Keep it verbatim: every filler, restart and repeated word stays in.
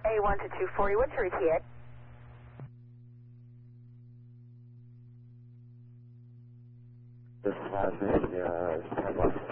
A one to two forty, what's your E T A? This has the uh, ten left.